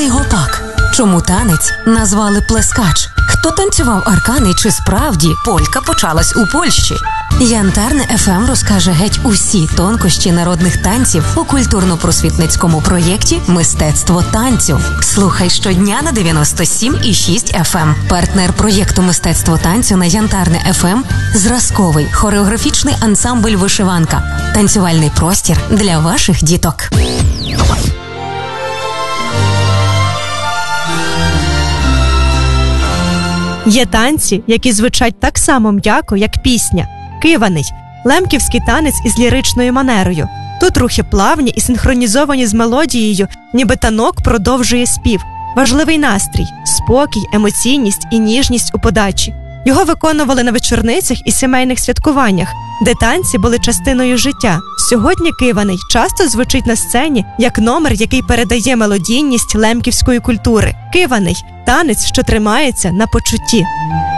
його так? Чому танець назвали плескач? Хто танцював аркани, чи справді полька почалась у Польщі? Янтарне ФМ розкаже геть усі тонкощі народних танців у культурно-просвітницькому проєкті «Мистецтво танцю». Слухай щодня на 97,6 FM. Партнер проєкту «Мистецтво танцю» на Янтарне ФМ – зразковий хореографічний ансамбль «Вишиванка». Танцювальний простір для ваших діток. Є танці, які звучать так само м'яко, як пісня. Киваний – лемківський танець із ліричною манерою. Тут рухи плавні і синхронізовані з мелодією, ніби танок продовжує спів. Важливий настрій – спокій, емоційність і ніжність у подачі. Його виконували на вечорницях і сімейних святкуваннях, де танці були частиною життя. Сьогодні киваний часто звучить на сцені як номер, який передає мелодійність лемківської культури. Киваний – танець, що тримається на почутті.